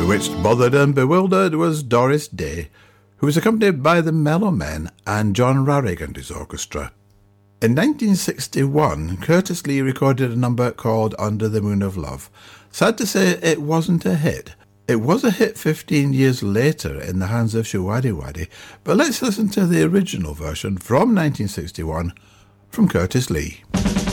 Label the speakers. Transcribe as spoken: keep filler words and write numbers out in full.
Speaker 1: Bewitched, Bothered and Bewildered was Doris Day, who was accompanied by the Mellowmen and John Rarick and his orchestra. In nineteen sixty-one, Curtis Lee recorded a number called Under the Moon of Love. Sad to say, it wasn't a hit. It was a hit fifteen years later in the hands of Showaddywaddy, but let's listen to the original version from nineteen sixty-one from Curtis Lee.